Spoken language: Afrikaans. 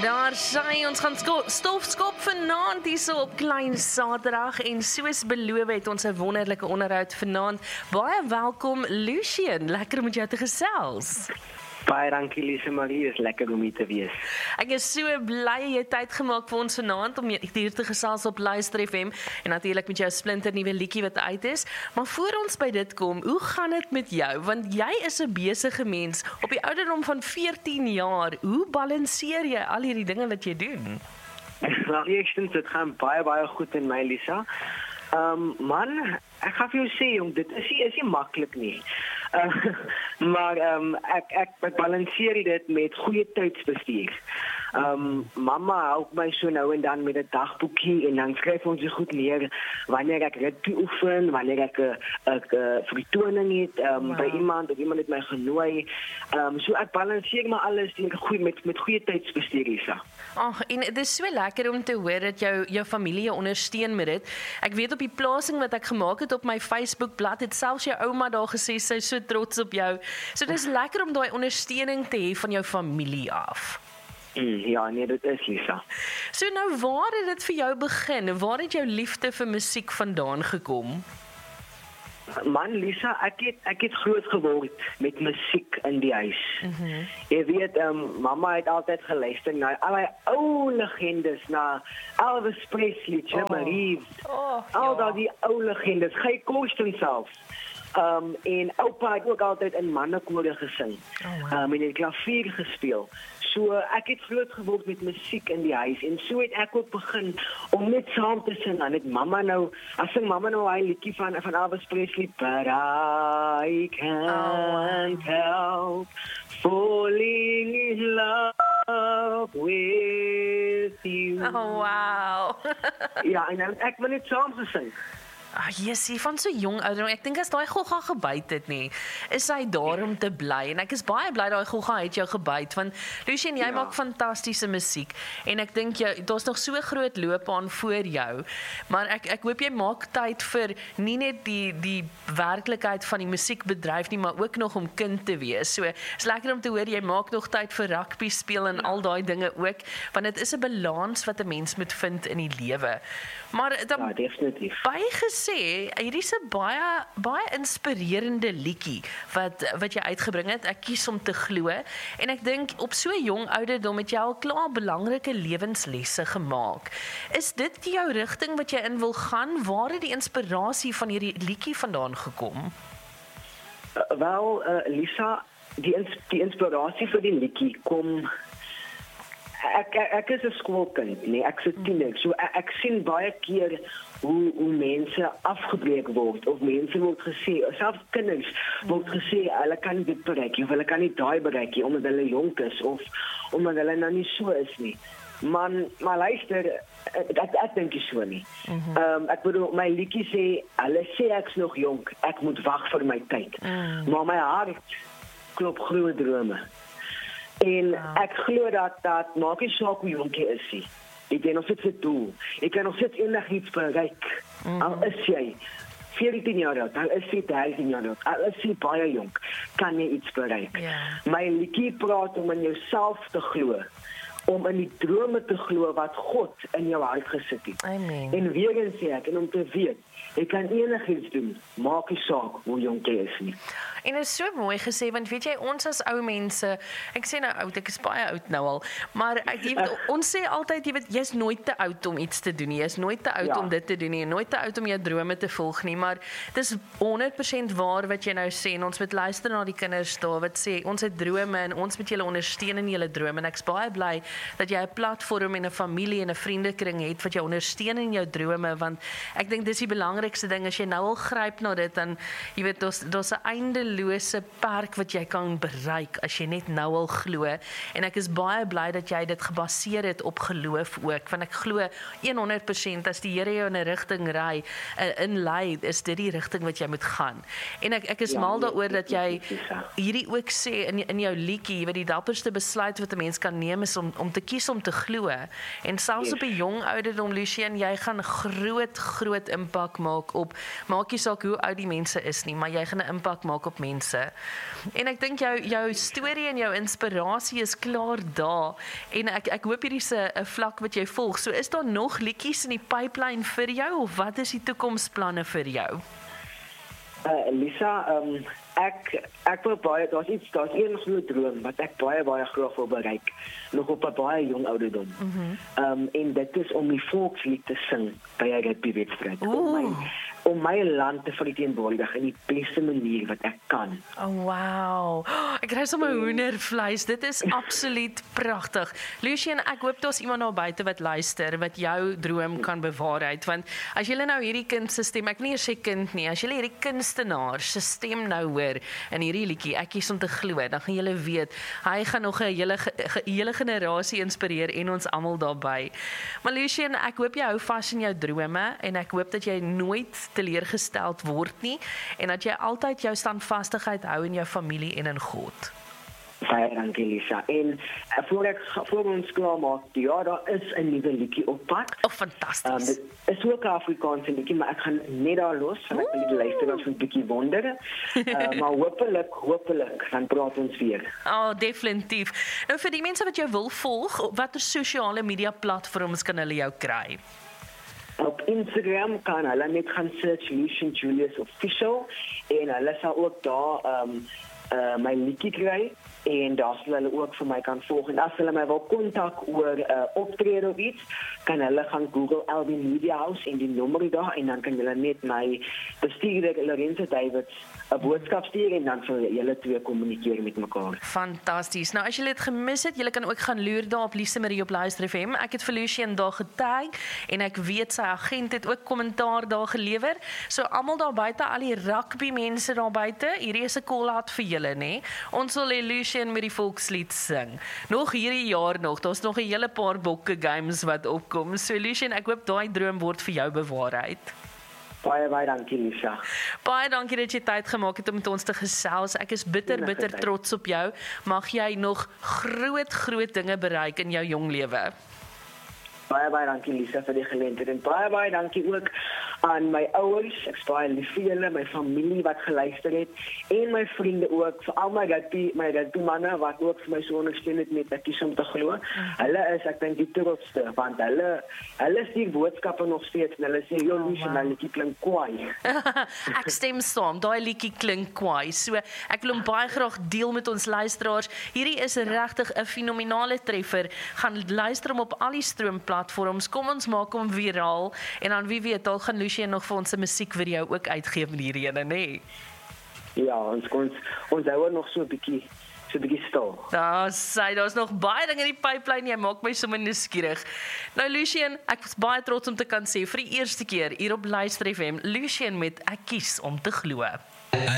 Daar sy, ons gaan stofskop vanaand hier so op Klein Saterdag en soos beloof het ons 'n wonderlike onderhoud vanaand. Baie welkom Lucien, lekker om met jou te gesels. Baie dankie Lise Marie, is lekker om hier te wees. Ek is so bly jy het tyd gemaak vir ons vanaand om hier te gesels op Luister FM en natuurlik met jou splinternuwe liedjie wat uit is. Maar voor ons by dit kom, hoe gaan dit met jou? Want jy is 'n besige mens op die ouderdom van 14 jaar. Hoe balanseer jy al hierdie dinge wat jy doen? Wel, eerstens, dit gaan baie goed in my, Lisa. Man, ek gaan vir jou sê, jong, dit is nie maklik nie. Maar ek balanseer dit met goeie tydsbestuur. Mamma help my so nou en dan met 'n dagboekie en dan skryf ons dit goed neer wanneer ek rugby oefen, wanneer ek 'n vertoning het by iemand of iemand het my genooi. So ek balanseer maar alles met goeie tydsbestuur, Lisa. Ag, en dit is so lekker om te hoor dat jou familie jou ondersteun met dit. Ek weet op die plasing wat ek gemaak het op my Facebook-blad het selfs jou ouma daar gesê sy is so trots op jou. So dis lekker om daai ondersteuning te hê van jou familie af. Ja, nee, dit is, Lisa. So nou, waar het dit vir jou begin? Waar het jou liefde vir musiek vandaan gekom? Man, Lisa, ek het groot geword met musiek in die huis. Jy weet, mamma het altyd geluister na al die ou legendes, na Elvis Presley, Jim Reeves, al die ou legendes, Guy Kosten self. En oupa het ook altyd in mannekore gesing. En die klavier gespeel. So ek het groot geword met musiek in die huis en so het ek ook begin om net saam te sing. Dan het mamma nou, as sing mamma nou hy liedjie van Elvis Presley, but I can't help falling in love with you. Oh wow. Ja, en dan ek wil net saam gesing. Jessie, van so jong ouderdom, ek dink as daai gogga gebyt het nie, is hy daar om te bly, en ek is baie bly daai gogga het jou gebyt, want Lucien, jy maak fantastiese musiek, en ek dink daar's nog so groot loopbaan voor jou, maar ek hoop jy maak tyd vir nie net die werklikheid van die musiekbedryf nie, maar ook nog om kind te wees, so is lekker om te hoor, jy maak nog tyd vir rugby speel en al daai dinge ook, want dit is 'n balans wat 'n mens moet vind in die lewe. Maar dan definitief. Sê, hierdie is 'n baie inspirerende liedjie wat jy uitgebring het. Ek kies om te glo en ek dink op so jong ouderdom het jy al klaar belangrike lewenslesse gemaak. Is dit jou rigting wat jy in wil gaan? Waar het die inspirasie van hierdie liedjie vandaan gekom? Lisa, die inspirasie vir die liedjie kom. Ek is 'n skoolkind, nee, ek is 'n tiener. So ek sien baie keer hoe mense afgebreek word of mense word gesê, selfs kinders word gesê hulle kan nie dit bereik of hulle kan nie daai bereik omdat hulle jonk is of omdat hulle nou nie so is nie. Maar luister, ek dink nie so nie. Ek bedoel, my liedjie sê, hulle sê ek's nog jonk, ek moet wag vir my tyd. Maar my hart klop groot drome. En ek glo dat maak nie saak hoe jonk jy is nie. Jy kan nog steeds 'n doel. Jy kan nog steeds enigiets bereik. Al is jy 14 jaar oud, al is jy 13 jaar oud, al is jy baie jonk, kan jy iets bereik. My liedjie praat om in jouself te glo, om in die drome te glo wat God in jou hart gesit het. Amen. En weer eens sê ek, en om te weet, jy kan enigiets doen, maak nie saak hoe jonk jy is nie. En dit is so mooi gesê, want weet jy, ons as ou mense, ek sê nou oud, ek is baie oud nou al, maar ons sê altyd, jy weet, jy's nooit te oud om iets te doen nie, jy's nooit te oud om dit te doen nie, nooit te oud om jou drome te volg nie, maar dit is 100% waar wat jy nou sê, en ons moet luister na die kinders daar, wat sê, ons het drome, en ons moet julle ondersteun in julle drome, en ek is baie bly, dat jy 'n platform en 'n familie en 'n vriendekring het, wat jou ondersteun in jou drome, want ek dink dis die belangrikste ding, as jy nou al gryp na dit, dan, jy weet, daar's 'n eindelose perk wat jy kan bereik, as jy net nou al glo, en ek is baie bly dat jy dit gebaseer het op geloof ook, want ek glo 100% as die Here jou in 'n rigting inlei, is dit die rigting wat jy moet gaan, en ek is mal daaroor dat jy hierdie ook sê in jou liedjie, jy weet, die dapperste besluit wat 'n mens kan neem is om te kies om te glo, en selfs op 'n jong ouderdom, Lucien, jy gaan groot impak maak op, maak nie saak hoe oud die mense is nie, maar jy gaan 'n impak maak op mense. En ek dink jou storie en jou inspirasie is klaar daar. En ek hoop hierdie is 'n vlak wat jy volg. So is daar nog liedjies in die pipeline vir jou of wat is die toekomsplanne vir jou? Lisa, ek wil baie, daar's een groot droom wat ek baie graag wil bereik, nog op 'n baie jong ouderdom. En dit is om die volkslied te sing by 'n rugbywedstryd. Om my land te verteenwoordig in die beste manier wat ek kan. Oh wow. Ek kry sommer hoendervleis. Dit is absoluut pragtig. Lucien, ek hoop daar's iemand daar buite wat luister wat jou droom kan bewaarheid, want as jy nou hierdie kind se stem, ek wil nie eers sê kind nie, as jy hierdie kunstenaar se stem nou hoor in hierdie liedjie, ek kies om te glo, dan gaan julle weet, hy gaan nog 'n hele generasie inspireer en ons almal daarbey. Maar Lucien, ek hoop jy hou vas in jou drome en ek hoop dat jy nooit teleurgesteld word nie en dat jy altyd jou standvastigheid hou in jou familie en in God. Baie dankie Lisa. En voor ons klaar maak, ja, daar is 'n nuwe liedjie op pad. Oh, fantasties. Dit is ook 'n Afrikaanse liedjie, maar ek gaan net daar los, want ek wil die luisteraars 'n bietjie wonder. Maar hopelik, dan praat ons weer. Oh, definitief. Nou vir die mense wat jou wil volg, watter sosiale media platforms kan hulle jou kry? Op Instagram kan hulle net gaan search Lucien Julius Official en hulle sal ook daar my liedjie kry en daar sal hulle ook vir my kan volg. En as hulle my wil kontak oor optrede of iets, kan hulle gaan Google Albin Media House en die nommer daar en dan kan hulle net my bestuurder Lorenzo Davids 'n boodskap stuur en dan sal julle twee kommunikeer met mekaar. Fantasties. Nou as julle dit gemis het, julle kan ook gaan loer daar op Lise Marie op Luister FM. Ek het vir Lucien daar getag en ek weet sy agent het ook kommentaar daar gelewer. So almal daar buite, al die rugby mense daar buite, hierdie is 'n call-out vir julle, nê. Ons wil hê Lucien met die volkslied sing. Nog hierdie jaar nog, daar's nog 'n hele paar bokke games wat opkom. So Lucien, ek hoop daai droom word vir jou bewaarheid. Baie dankie Lisa. Baie dankie dat jy tyd gemaak het om met ons te gesels. Ek is bitter trots op jou. Mag jy nog groot dinge bereik in jou jong lewe. Baie dankie Lisa vir die geleentheid en baie dankie ook aan my ouers. Ek is baie lief vir julle, my familie wat geluister het en my vriende ook, vir al my rugby manne wat ook vir my so ondersteun het met ek kies om te glo. Hulle is ek dink die trotste want hulle stuur boodskappe nog steeds en hulle sê jy Lucien, my liedjie klink kwaai. Ek stem saam, daai liedjie klink kwaai. So ek wil hom baie graag deel met ons luisteraars. Hierdie is regtig 'n fenominale treffer. Gaan luister hom op al die stroomplatforms. Kom ons maak hom viraal en dan wie weet, al gaan Lucien nog vir ons 'n musiekvideo ook uitgee met hierdie ene, nê? Ja, ons hou nog so 'n bietjie stil. Daar's nog baie dinge in die pipeline, jy maak my sommer nuuskierig. Nou Lucien, ek is baie trots om te kan sê vir die eerste keer hier op Luister FM, Lucien met Ek kies om te glo.